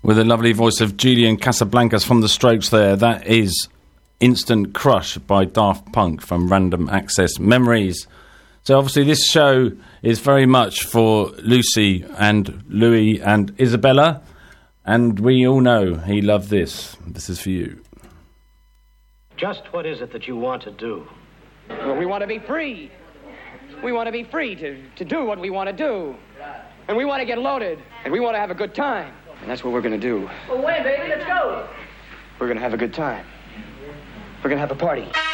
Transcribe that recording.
with the lovely voice of Julian Casablancas from The Strokes there. That is Instant Crush by Daft Punk from Random Access Memories. So obviously this show is very much for Lucy and Louis and Isabella, and we all know he loved this. This is for you. Just what is it that you want to do? Well, we want to be free. We want to be free to do what we want to do. And we want to get loaded. And we want to have a good time. And that's what we're going to do. Well, when, baby? Let's go. We're going to have a good time. We're going to have a party.